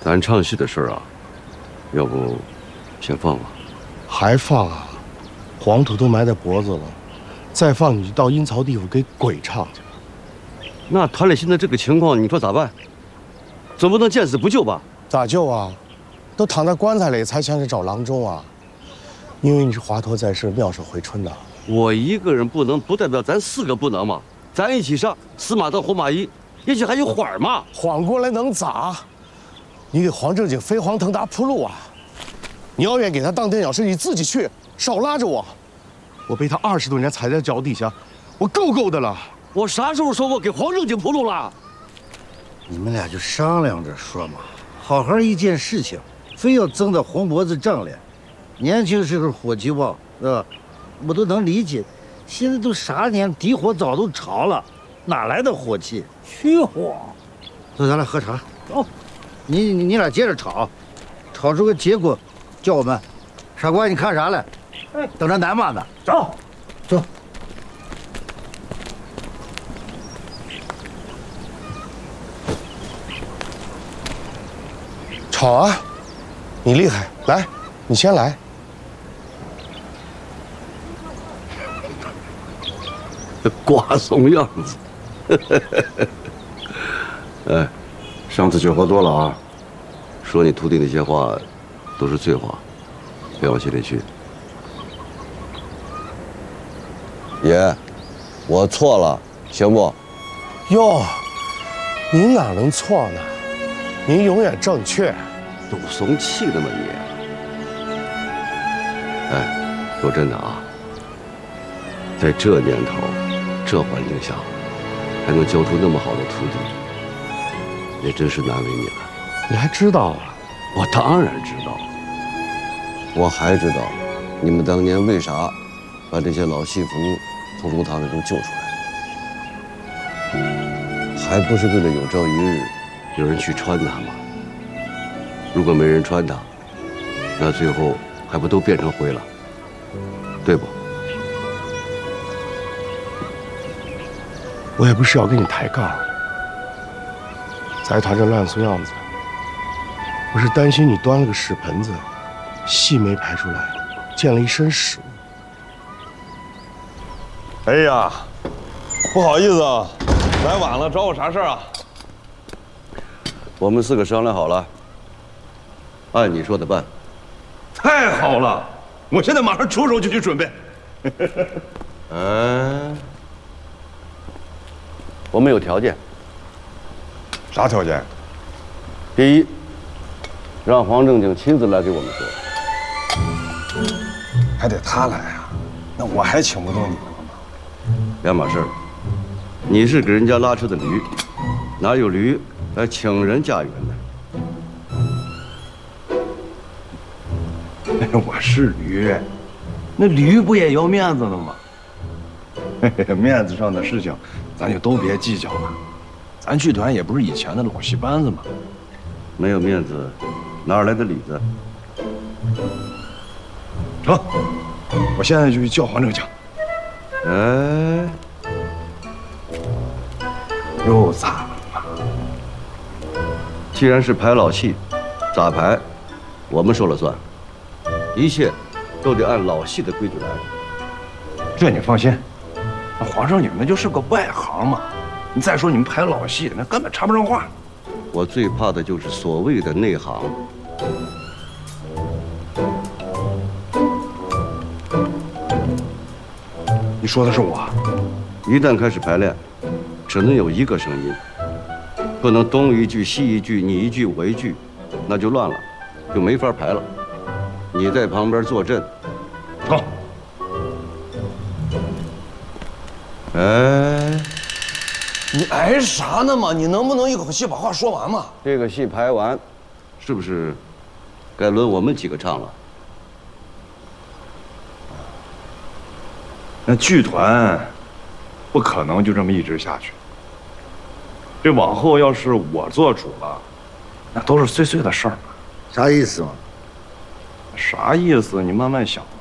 咱唱戏的事儿啊，要不先放吧？ 还放啊？黄土都埋在脖子了，再放你就到阴曹地府给鬼唱去。 那团里现在这个情况，你说咋办？总不能见死不救吧？ 咋救啊？都躺在棺材里才想着找郎中啊！因为你是华佗在世，妙手回春的。 我一个人不能，不代表咱4个不能嘛。咱一起上，死马当活马医，也许还有缓嘛。 缓过来能咋？你给黄正经飞黄腾达铺路啊！你要愿给他当垫脚石，你自己去，少拉着我。我被他20多年踩在脚底下，我够的了。 我啥时候说过给黄正经铺路了？ 你们俩就商量着说嘛，好好一件事情，非要争得红脖子胀脸。年轻时候火急旺，是吧？我都能理解。现在都啥年，底火早都着了，哪来的火气？去火！走，咱俩喝茶。走，你俩接着吵，吵出个结果，叫我们。傻瓜，你看啥嘞？等着南妈呢。走，走。 吵啊！你厉害，来，你先来。 瓜怂样子。哎，上次酒喝多了啊，说你徒弟那些话都是醉话，别往心里去。爷，我错了，行不？ 哟，您哪能错呢？您永远正确。 有怂气的吗你？哎，说真的啊，在这年头，这环境下，还能教出那么好的徒弟，也真是难为你了。 你还知道啊？ 我当然知道，我还知道，你们当年为啥把这些老戏服从炉膛里头救出来，还不是为了有朝一日有人去穿它吗？如果没人穿它，那最后还不都变成灰了，对不？ 我也不是要跟你抬杠，在团这烂俗样子，我是担心你端了个屎盆子，戏没排出来，溅了一身屎。 哎呀，不好意思啊，来晚了，找我啥事儿啊？ 我们4个商量好了，按你说的办。 太好了，我现在马上出手就去准备。 我们有条件。 啥条件？ 第一，让黄正经亲自来给我们说。 还得他来啊？那我还请不动你们了吗？ 两码事儿。你是给人家拉车的驴，哪有驴来请人驾驭的？ 我是驴，那驴不也要面子的吗？面子上的事情，咱就都别计较了。咱剧团也不是以前的老戏班子嘛。 没有面子，哪来的里子？ 成，我现在就去叫黄正经。 哎， 又咋了？ 既然是排老戏，咋排，我们说了算，一切都得按老戏的规矩来。 这你放心，那皇上你们就是个外行嘛。你再说你们排老戏，那根本插不上话。 我最怕的就是所谓的内行。 你说的是我？ 一旦开始排练，只能有一个声音，不能东一句西一句，你一句我一句，那就乱了，就没法排了。你在旁边坐镇。 好。 哎， 你挨啥呢嘛？你能不能一口气把话说完嘛？ 这个戏排完，是不是该轮我们几个唱了？ 那剧团不可能就这么一直下去。这往后要是我做主了，那都是碎碎的事儿。 啥意思嘛？ 啥意思？你慢慢想